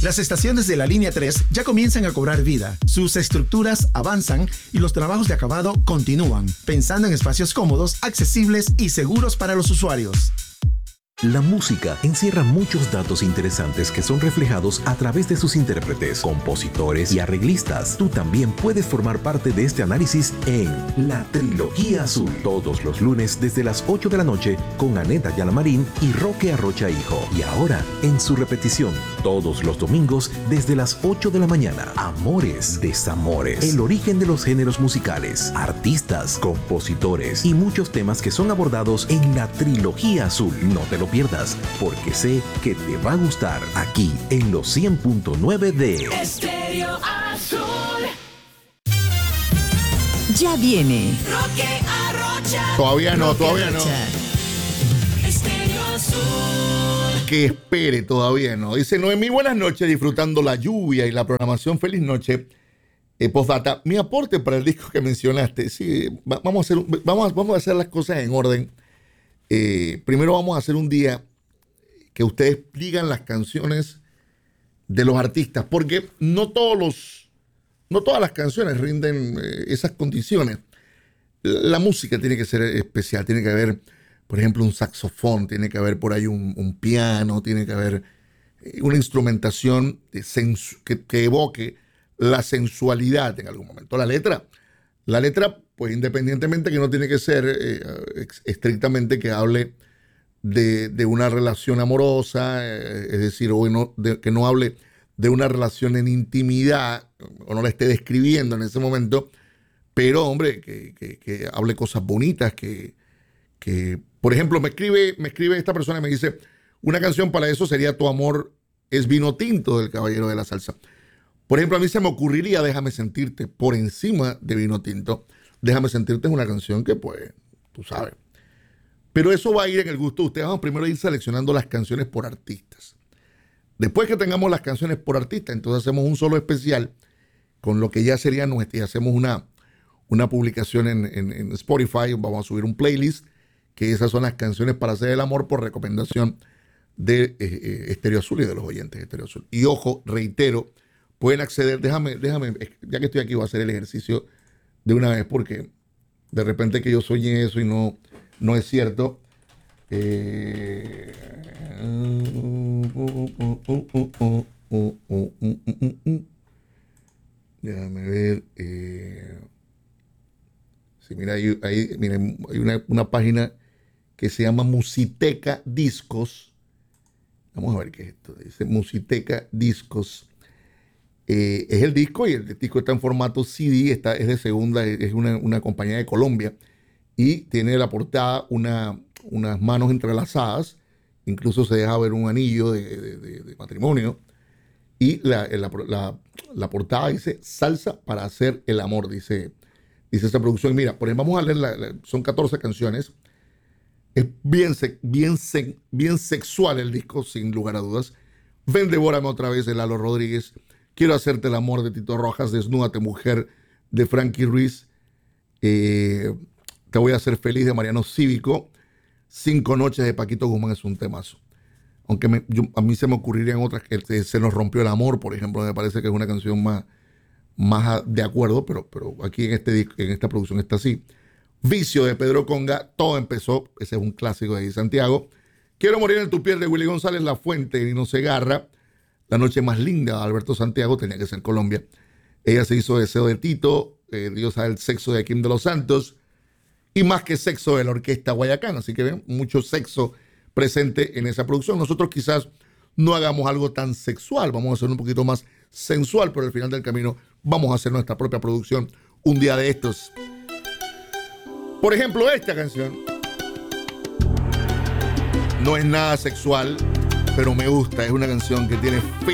Las estaciones de la línea 3 ya comienzan a cobrar vida. Sus estructuras avanzan y los trabajos de acabado continúan, pensando en espacios cómodos, accesibles y seguros para los usuarios. La música encierra muchos datos interesantes que son reflejados a través de sus intérpretes, compositores y arreglistas. Tú también puedes formar parte de este análisis en La Trilogía Azul, todos los lunes desde las 8 de la noche con Aneta Ayala Marín y Roque Arrocha Hijo. Y ahora, en su repetición, todos los domingos desde las 8 de la mañana. Amores, desamores, el origen de los géneros musicales, artistas, compositores y muchos temas que son abordados en La Trilogía Azul. No te lo pierdas, porque sé que te va a gustar aquí en los 100.9 de Estéreo Azul. Ya viene Roque Arrocha. Todavía no. Estéreo Azul. Que espere, todavía no. Dice Noemí, buenas noches, disfrutando la lluvia y la programación. Feliz noche. Postdata, mi aporte para el disco que mencionaste. Sí, vamos a hacer las cosas en orden. Primero vamos a hacer un día que ustedes digan las canciones de los artistas, porque no todas las canciones rinden esas condiciones. La música tiene que ser especial, tiene que haber, por ejemplo, un saxofón, tiene que haber por ahí un piano, tiene que haber una instrumentación que evoque la sensualidad en algún momento. La letra, pues independientemente que no tiene que ser estrictamente que hable de una relación amorosa, es decir, que no hable de una relación en intimidad, o no la esté describiendo en ese momento, pero hombre, que hable cosas bonitas, que por ejemplo, me escribe esta persona y me dice, una canción para eso sería Tu amor es vino tinto del Caballero de la Salsa. Por ejemplo, a mí se me ocurriría Déjame sentirte por encima de Vino Tinto. Déjame sentirte es una canción que, pues, tú sabes. Pero eso va a ir en el gusto de ustedes. Vamos primero a ir seleccionando las canciones por artistas. Después que tengamos las canciones por artistas, entonces hacemos un solo especial con lo que ya sería nuestra. Y hacemos una publicación en Spotify. Vamos a subir un playlist, que esas son las canciones para hacer el amor por recomendación de Estéreo Azul y de los oyentes de Estéreo Azul. Y ojo, reitero, pueden acceder. Déjame, ya que estoy aquí, voy a hacer el ejercicio de una vez, porque de repente que yo soñé eso y no es cierto. Déjame ver. Sí, mira, miren, hay una página que se llama Musiteca Discos. Vamos a ver qué es esto. Dice Musiteca Discos. Es el disco, y el disco está en formato CD, es de segunda, es una compañía de Colombia, y tiene la portada unas manos entrelazadas, incluso se deja ver un anillo de matrimonio, y la portada dice Salsa para hacer el amor, dice esta producción. Mira, por ejemplo, vamos a leer, son 14 canciones, es bien sexual el disco, sin lugar a dudas. Ven, devórame otra vez, de Lalo Rodríguez. Quiero hacerte el amor, de Tito Rojas. Desnúdate, mujer, de Frankie Ruiz. Te voy a hacer feliz, de Mariano Cívico. 5 noches, de Paquito Guzmán, es un temazo. Aunque a mí se me ocurrirían otras, que Se nos rompió el amor, por ejemplo. Me parece que es una canción más de acuerdo, pero aquí en esta producción está así. Vicio, de Pedro Conga. Todo empezó, ese es un clásico de Santiago. Quiero morir en tu piel, de Willy González. La Fuente, de Nino Segarra. La noche más linda, de Alberto Santiago, tenía que ser Colombia. Ella se hizo Deseo, de Tito. Diosa del sexo, de Akim de los Santos. Y Más que sexo, de la Orquesta Guayacán. Así que ven, mucho sexo presente en esa producción. Nosotros quizás no hagamos algo tan sexual, vamos a hacer un poquito más sensual, pero al final del camino vamos a hacer nuestra propia producción un día de estos. Por ejemplo, esta canción no es nada sexual, pero me gusta. Es una canción que tiene